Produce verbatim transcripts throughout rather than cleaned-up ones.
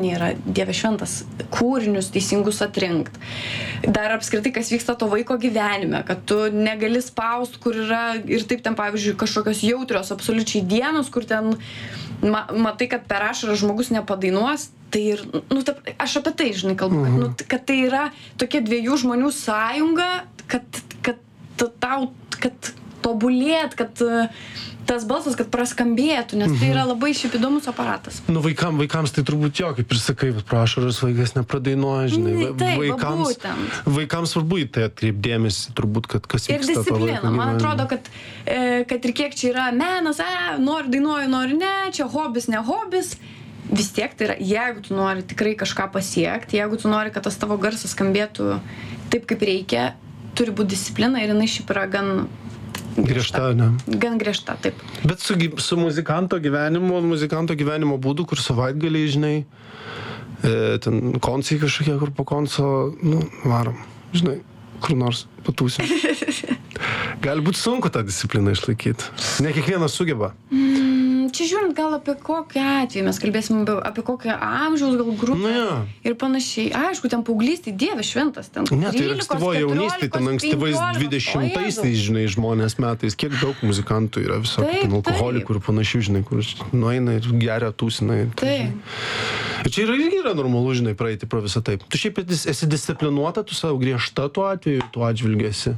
yra Dieve šventas, kūrinius teisingus atrinkt. Dar apskritai, kas vyksta to vaiko gyvenime, kad tu negali spaust, kur yra ir taip ten, pavyzdžiui, kažkokios jautrios absoliučiai dienos, kur ten ma matai, kad per ašarą žmogus nepadainuos. Tai ir, nu, ta, aš apie tai, žinai, kalbu, kad, nu, kad tai yra tokia dviejų žmonių sąjunga, kad, kad tau, kad tobulėt, kad tas balsas, kad praskambėtų, nes tai yra labai šiaip įdomus aparatas. Nu, vaikam, vaikams tai turbūt jo, kaip ir sakai, prašaras vaikas nepradainuoja, žinai. Mm, taip, vaikams, būtent. Vaikams svarbu į tai atkreipdėmėsi, turbūt, kad kas ir vyksta to disciplina. vaiko Man gyvenime. atrodo, kad, e, kad ir kiek čia yra menas, e, nori dainuoju, nori ne, čia hobis, ne hobis. Vis tiek tai yra, jeigu tu nori tikrai kažką pasiekti, jeigu tu nori, kad tas tavo garsas skambėtų taip, kaip reikia, turi būti disciplina ir jinai šiaip yra gan griežta, ne? Gan griežta, taip. Bet su, su muzikanto gyvenimu, muzikanto gyvenimo būdu, kur savaitgaliai, žinai, e, ten koncai kažkokie, kur po konco, nu, varom, žinai, kur nors patūsim. Gali būti sunku tą discipliną išlaikyti. Ne kiekvienas sugeba. Mm, čia žiūrint gal apie kokį atvejį, mes kalbėsim apie, apie kokią amžiaus gal grupę Nu, jo. ir panašiai. Aišku, ten paauglystė, Dieve šventas, ten Ne, tai ir trylikos, ankstyvoji jaunystė, ten ankstyvais keturiolikos, dvidešimtaisiais, žinai, žmonės metais, kiek daug muzikantų yra visokių, Taip, ten alkoholikų ir panašių, žinai, kur nueina ir geria, tūsina. ir- Taip. Ir čia yra, irgi yra normalu, žinai, praeiti pro visą taip. Tu šiaip esi disciplinuota, tu savo griežta tuo atveju, tuo atžvilgiesi.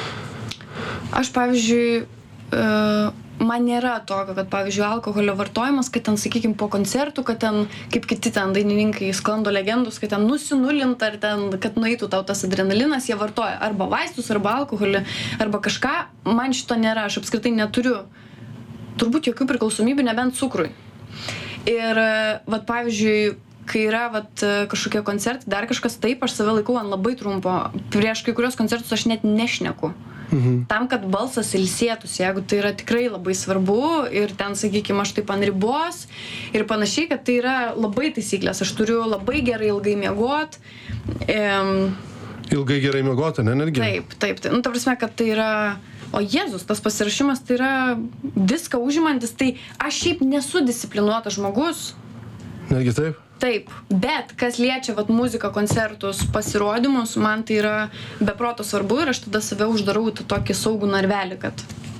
Aš, pavyzdžiui, e, man nėra tokio, kad, pavyzdžiui, alkoholio vartojimas, kad ten, sakykime, po koncertų, kad ten, kaip kiti ten dainininkai sklando legendus, kad ten nusinulinta, ar ten, kad nueitų tau tas adrenalinas, jie vartoja arba vaistus, arba alkoholį, arba kažką. Man šito nėra, aš apskritai neturiu turbūt jokių priklausomybių, nebent cukrui. Ir, vat, pavyzdžiui, kai yra vat, kažkokie koncertai, dar kažkas, taip, aš save laikau ant labai trumpo. Prieš kai kurios koncertus aš net nešneku. Mhm. Tam, kad balsas ilsėtųsi, jeigu tai yra tikrai labai svarbu ir ten, sakykime, aš taip ant ribos ir panašiai, kad tai yra labai taisyklės. Aš turiu labai gerai ilgai miegot. Ehm, Ilgai gerai miegota, ne, netgi? taip, taip. Tai, nu, ta prasme, kad tai yra... O Jėzus, tas pasirašymas tai yra viską užimantis. Tai aš šiaip nesu disciplinuotas žmogus. Netgi taip? Taip, bet kas liečia vat, muziką, koncertus, pasirodymus, man tai yra beproto svarbu ir aš tada save uždarau tą tokį saugų narvelį, kad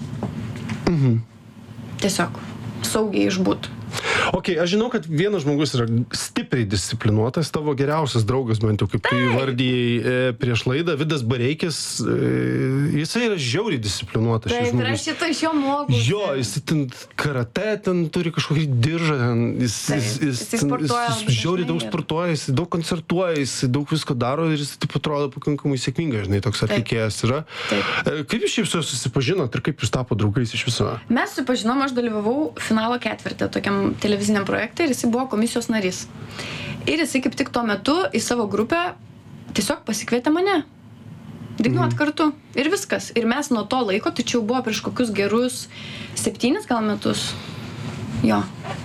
Mhm. tiesiog saugiai išbūt. Ok, aš žinau, kad vienas žmogus yra stipriai disciplinuotas, tavo geriausias draugas, bent jau kaip tu įvardijai e, prieš laidą, Vidas Bareikis, e, jisai yra žiauriai disciplinuotas šis Taip, ir žmogus. aš šito iš jo mokusi. Jo, jis ten karate, ten turi kažkokį diržą, ten, jis, Taip, jis, jis, jisai ten- sportuoja jis labai žiauriai daug dažnai ir- sportuoja, jis daug koncertuoja, jis daug visko daro ir jis taip atrodo pakankamai sėkmingai, žinai, toks atlikėjas yra. Taip. E, Kaip jūs šiaip su juo susipažinot ir kaip jūs tapo draugais iš viso? Mes supažinom, aš dalyvavau finalo ketvirtį tokiam televiziniam projekte ir jisai buvo komisijos narys. Ir jisai kaip tik tuo metu į savo grupę tiesiog pasikvietė mane dainuot kartu. Ir viskas. Ir mes nuo to laiko, tai čia jau buvo prieš kokius gerus septynis gal metus. Jo.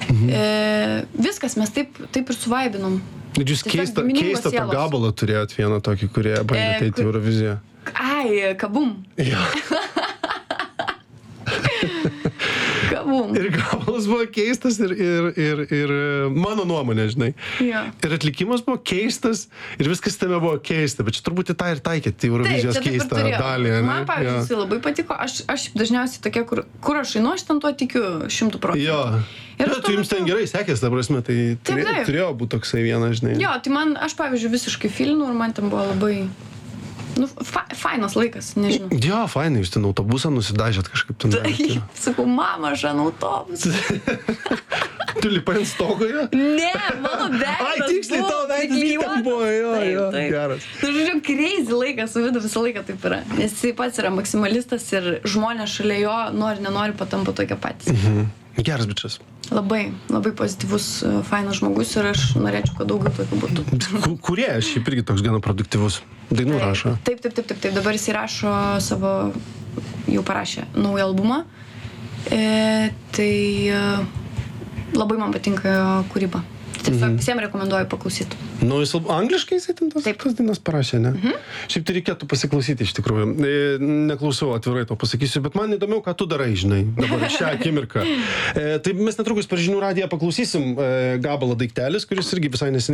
E, viskas, mes taip, taip ir suvaibinom. Ir jūs Tiesiog keistą, giminingos keistą tą sielos. gabalą turėjot vieną tokį, kurie bandė E, ateiti į kur- Euroviziją. Ai, kabum. Jo. Kabum. Ir gabalas buvo keistas ir, ir, ir, ir e, mano nuomonė, žinai. Jo. Ir atlikimas buvo keistas ir viskas tame buvo keista, bet čia turbūt į tą ir taikėt, į Eurovizijos čia taip ir keistą turėjo. dalį, ne? Man, pavyzdžiui, jisai labai patiko. Aš, aš dažniausiai tokia, kur, kur aš einu, aš ten tuo tikiu šimtų procentų. Jo. Ir Ir aš tu jums tuo ten metu- gerai sekės, ta prasme, tai Taip, turėjo, taip. turėjo būti toksai vienas, žinai. Jo, tai man, aš, pavyzdžiui, visiškai filinu ir man ten buvo labai, nu, fa, fainas laikas, nežinau. Jo, fainai, jūs ten autobusą nusidažėt kažkaip ten. Tai, sakau, mama, aš ant autobusą. Tu lipai ant stogo, jo? Ne, mano veidas. Ai, tiksliai, buvo tavo veidas priklijuotas. ten buvo, jo, Taip, jo, taip. geras. Nu, žodžiu, crazy laikas, su Vidu visą laiką taip yra. Nes jisai pats yra maksimalistas ir žmonės šalia jo nori, nenori, patampa tokie patys. Mhm. Geras bičias. Labai, labai pozityvus, e, fainas žmogus ir aš norėčiau, kad daugiau tokių būtų. Ku- Kurie, šiaip irgi toks gana produktyvus. Dainų rašo. Taip, taip, taip, taip, taip. Dabar jis įrašo savo, jau parašė naują albumą. E, tai e, labai man patinka jo kūryba. Tiesiog visiems rekomenduoju paklausyti. Nu, jis lab- angliškai jisai ten tas, Taip. tas dainas parašė, ne? Šiaip tai reikėtų pasiklausyti iš tikrųjų. E, Neklausau, atvirai to pasakysiu, bet man įdomiau, ką tu darai, žinai, dabar šią akimirką. E, tai mes netrukus per žinių radiją paklausysim e, gabalą Daiktelis, kuris irgi visai neseniai